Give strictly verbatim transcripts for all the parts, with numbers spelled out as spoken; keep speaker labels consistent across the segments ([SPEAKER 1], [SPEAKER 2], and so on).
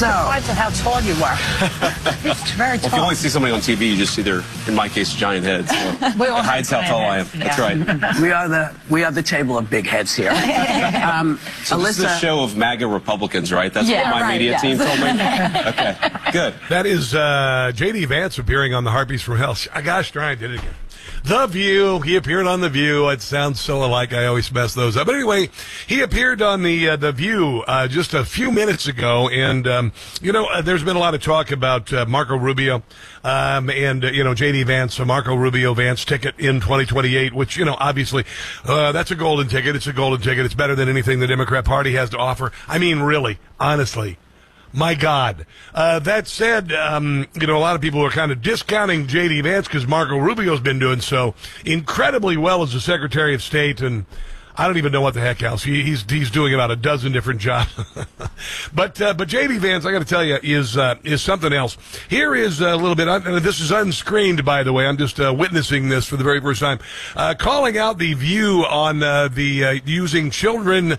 [SPEAKER 1] So,
[SPEAKER 2] Depends on how tall you are. He's very tall.
[SPEAKER 3] Well, if you only see somebody on T V, you just see their, in my case, giant heads. So it hides how tall I am.
[SPEAKER 2] Yeah.
[SPEAKER 3] That's right.
[SPEAKER 1] we are the we are the table of big heads here. Um,
[SPEAKER 3] so
[SPEAKER 1] Alyssa,
[SPEAKER 3] this is a show of MAGA Republicans, right? That's
[SPEAKER 2] Yeah,
[SPEAKER 3] what my
[SPEAKER 2] right,
[SPEAKER 3] media
[SPEAKER 2] yes.
[SPEAKER 3] team told me? Okay, good.
[SPEAKER 4] That is uh, J D Vance appearing on the Harpies from Hell. Gosh darn, I did it again. The View. He appeared on The View. It sounds so alike. I always mess those up. But anyway, he appeared on the uh, The View uh, just a few minutes ago. And, um, you know, uh, there's been a lot of talk about uh, Marco Rubio um, and, uh, you know, J D Vance, uh, Marco Rubio Vance ticket in twenty twenty-eight, which, you know, obviously uh, that's a golden ticket. It's a golden ticket. It's better than anything the Democrat Party has to offer. I mean, really, honestly. My God. Uh, that said, um, you know, a lot of people are kind of discounting J D Vance because Marco Rubio's been doing so incredibly well as the Secretary of State, and I don't even know what the heck else. He, he's he's doing about a dozen different jobs. but uh, but J D Vance, I got to tell you, is uh, is something else. Here is a little bit. Uh, this is unscreened, by the way. I'm just uh, witnessing this for the very first time. Uh, calling out the View on uh, the uh, using children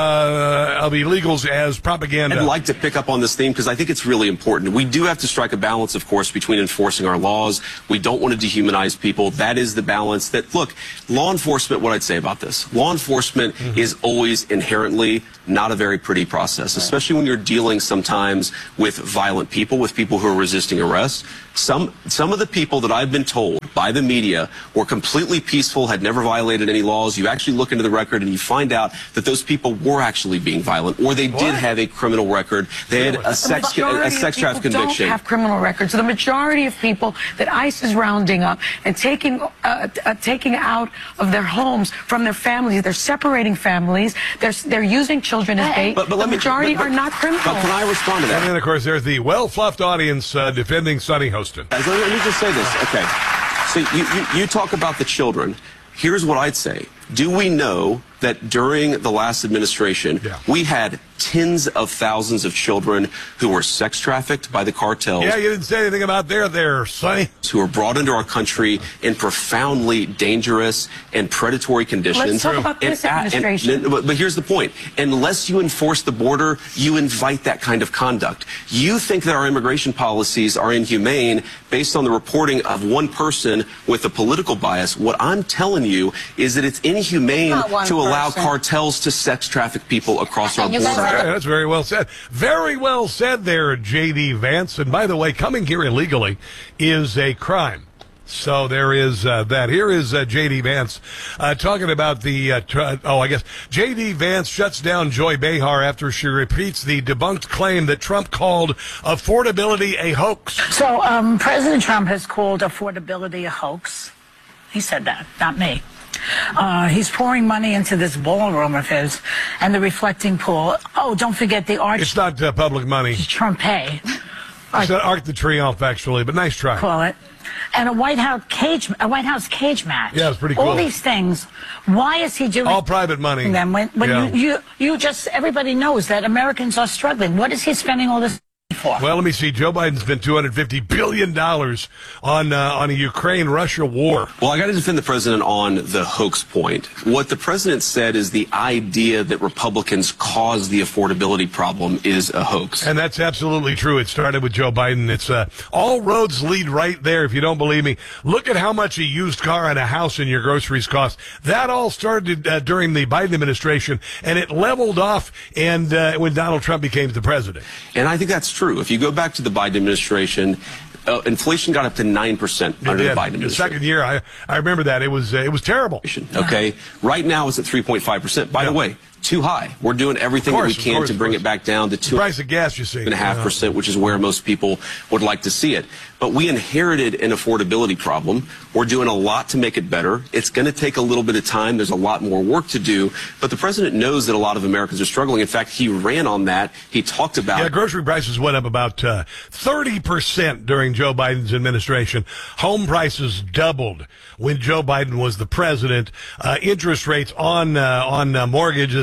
[SPEAKER 4] uh, of illegals as propaganda.
[SPEAKER 3] I'd like to pick up on this theme because I think it's really important. We do have to strike a balance, of course, between enforcing our laws. We don't want to dehumanize people. That is the balance that, look, law enforcement, what I'd say about this, law enforcement mm-hmm. is always inherently not a very pretty process, especially when you're dealing sometimes with violent people, with people who are resisting arrest. Some, some of the people that I've been told by the media were completely peaceful, had never violated any laws. You actually look into the record and you find out that those people were actually being violent, or they what? did have a criminal record. They had a sex, a, a sex traffic conviction.
[SPEAKER 2] Don't have criminal records. So the majority of people that ICE is rounding up and taking, uh, uh, taking out of their homes from their families, they're separating families. They're they're using children as bait.
[SPEAKER 3] But, but
[SPEAKER 2] the
[SPEAKER 3] let me,
[SPEAKER 2] majority
[SPEAKER 3] but, but,
[SPEAKER 2] are not criminal.
[SPEAKER 3] But can I respond to that?
[SPEAKER 4] And then, of course, there's the well-fluffed audience uh, defending Sonny Hostin.
[SPEAKER 3] Let me just say this. Okay. So you, you, you talk about the children. Here's what I'd say. Do we know that during the last administration, yeah. we had tens of thousands of children who were sex trafficked by the cartels?
[SPEAKER 4] Yeah, you didn't say anything about there, there, Sonny.
[SPEAKER 3] Who were brought into our country in profoundly dangerous and predatory conditions.
[SPEAKER 2] Let's talk about this and, administration.
[SPEAKER 3] And, and, but here's the point. Unless you enforce the border, you invite that kind of conduct. You think that our immigration policies are inhumane based on the reporting of one person with a political bias. What I'm telling you is that it's inhumane to allow person. cartels to sex traffic people across our border.
[SPEAKER 4] Yeah, that's very well said. Very well said there, J D Vance. And by the way, coming here illegally is a crime. So there is uh, that. Here is uh, J D Vance uh, talking about the, uh, tr- oh, I guess, J D Vance shuts down Joy Behar after she repeats the debunked claim that Trump called affordability a hoax.
[SPEAKER 5] So um, President Trump has called affordability a hoax. He said that, not me. Uh, he's pouring money into this ballroom of his and the reflecting pool. Oh, don't forget the arch.
[SPEAKER 4] It's not uh, public money.
[SPEAKER 5] Trump pay.
[SPEAKER 4] It's not Arc de Triomphe, actually, but nice try.
[SPEAKER 5] Call it. And a White House cage, a White House cage match.
[SPEAKER 4] Yeah, it's pretty cool.
[SPEAKER 5] All these things. Why is he doing
[SPEAKER 4] all private money?
[SPEAKER 5] Them when, when
[SPEAKER 4] yeah.
[SPEAKER 5] you, you, you just everybody knows that Americans are struggling. What is he spending all this for?
[SPEAKER 4] Well, let me see. Joe Biden spent two hundred fifty billion dollars on uh, on a Ukraine-Russia war.
[SPEAKER 3] Well, I got to defend the president on the hoax point. What the president said is the idea that Republicans caused the affordability problem is a hoax.
[SPEAKER 4] And that's absolutely true. It started with Joe Biden. It's uh, all roads lead right there. If you don't believe me, look at how much a used car and a house and your groceries cost. That all started uh, during the Biden administration, and it leveled off and uh, when Donald Trump became the president.
[SPEAKER 3] And I think that's true. If you go back to the Biden administration, uh, inflation got up to nine percent under
[SPEAKER 4] yeah,
[SPEAKER 3] the Biden administration.
[SPEAKER 4] The second year, I, I remember that. It was, uh, it was terrible.
[SPEAKER 3] Okay. Right now, it's at three point five percent. By yeah. the way, too high. We're doing everything
[SPEAKER 4] course,
[SPEAKER 3] that we can
[SPEAKER 4] course,
[SPEAKER 3] to bring it back down to two.
[SPEAKER 4] The price of gas, you see.
[SPEAKER 3] And a half percent, which is where most people would like to see it. But we inherited an affordability problem. We're doing a lot to make it better. It's going to take a little bit of time. There's a lot more work to do. But the president knows that a lot of Americans are struggling. In fact, he ran on that. He talked about...
[SPEAKER 4] Yeah, grocery prices went up about uh, thirty percent during Joe Biden's administration. Home prices doubled when Joe Biden was the president. Uh, interest rates on uh, on uh, mortgages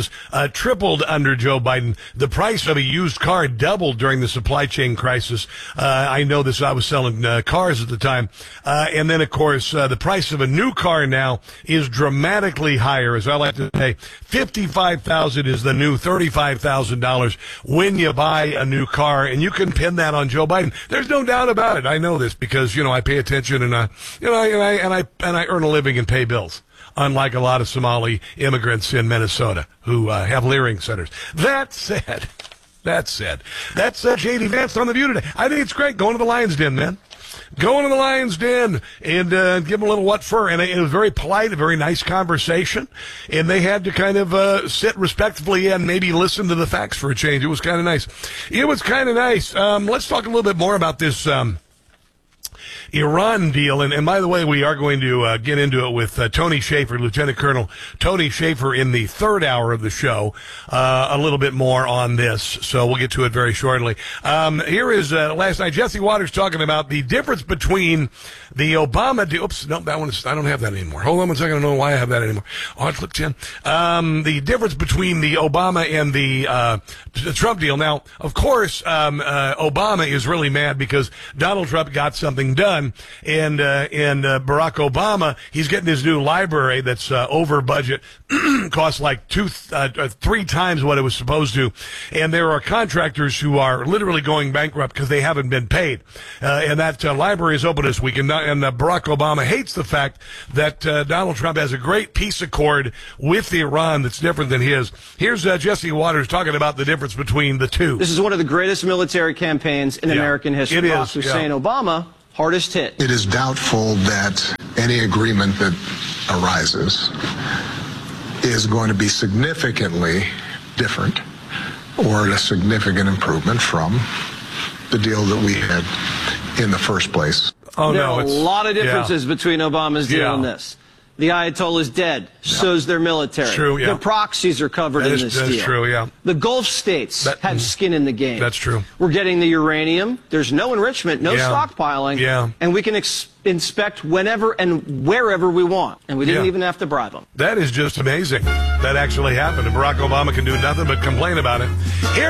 [SPEAKER 4] prices uh, tripled under Joe Biden. The price of a used car doubled during the supply chain crisis. Uh, I know this. I was selling uh, cars at the time. Uh, and then, of course, uh, the price of a new car now is dramatically higher. As I like to say, fifty-five thousand dollars is the new thirty-five thousand dollars when you buy a new car. And you can pin that on Joe Biden. There's no doubt about it. I know this because, you know, I pay attention and, uh, you know, and I, and I, and I earn a living and pay bills. Unlike a lot of Somali immigrants in Minnesota who uh, have Leering centers. That said, that said, that's uh, J D Vance on The View today. I think it's great. Going to the Lions Den, man. Going to the Lions Den and uh, give them a little what for. And it was very polite, a very nice conversation. And they had to kind of uh, sit respectfully and maybe listen to the facts for a change. It was kind of nice. It was kind of nice. Um, let's talk a little bit more about this um Iran deal. And, and by the way, we are going to uh, get into it with uh, Tony Shaffer, Lieutenant Colonel Tony Shaffer, in the third hour of the show, uh, a little bit more on this. So we'll get to it very shortly. Um, here is uh, last night, Jesse Waters talking about the difference between the Obama deal. Oops, no, that one is, I don't have that anymore. Hold on one second. I don't know why I have that anymore. Oh, click ten. Um, the difference between the Obama and the, uh, the Trump deal. Now, of course, um, uh, Obama is really mad because Donald Trump got something done. And uh, and uh, Barack Obama, he's getting his new library that's uh, over budget, costs like two, uh, three times what it was supposed to. And there are contractors who are literally going bankrupt because they haven't been paid. Uh, and that uh, library is open this week. And, and uh, Barack Obama hates the fact that uh, Donald Trump has a great peace accord with Iran that's different than his. Here's uh, Jesse Waters talking about the difference between the two.
[SPEAKER 6] This is one of the greatest military campaigns in
[SPEAKER 4] yeah,
[SPEAKER 6] American history.
[SPEAKER 4] It is.
[SPEAKER 6] Hussein
[SPEAKER 4] Yeah.
[SPEAKER 6] Obama, hardest hit.
[SPEAKER 7] It is doubtful that any agreement that arises is going to be significantly different or a significant improvement from the deal that we had in the first place.
[SPEAKER 4] Oh,
[SPEAKER 6] there
[SPEAKER 4] no,
[SPEAKER 6] are a
[SPEAKER 4] it's,
[SPEAKER 6] lot of differences
[SPEAKER 4] yeah.
[SPEAKER 6] between Obama's deal
[SPEAKER 4] Yeah.
[SPEAKER 6] and this. The Ayatollah is dead. So's their military.
[SPEAKER 4] True, yeah.
[SPEAKER 6] Their proxies are covered
[SPEAKER 4] That
[SPEAKER 6] in
[SPEAKER 4] is-
[SPEAKER 6] this
[SPEAKER 4] that's
[SPEAKER 6] deal.
[SPEAKER 4] true, yeah.
[SPEAKER 6] The Gulf states
[SPEAKER 4] That-
[SPEAKER 6] have skin in the game.
[SPEAKER 4] That's true.
[SPEAKER 6] We're getting the uranium. There's no enrichment, no
[SPEAKER 4] Yeah.
[SPEAKER 6] stockpiling.
[SPEAKER 4] Yeah.
[SPEAKER 6] And we can ex- inspect whenever and wherever we want. And we didn't
[SPEAKER 4] Yeah.
[SPEAKER 6] even have to bribe them.
[SPEAKER 4] That is just amazing. That actually happened. And Barack Obama can do nothing but complain about it. Here